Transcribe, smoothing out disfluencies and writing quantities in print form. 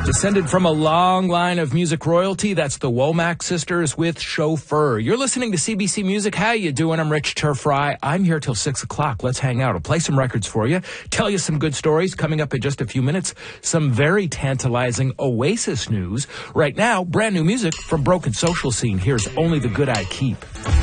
Descended from a long line of music royalty, that's the Womack sisters with Chauffeur. You're listening to CBC Music. How you doing? I'm Rich Turfry. I'm here till 6 o'clock. Let's hang out. I'll play some records for you, tell you some good stories. Coming up in just a few minutes, some very tantalizing Oasis news. Right now, brand new music from Broken Social Scene. Here's Only the Good I Keep.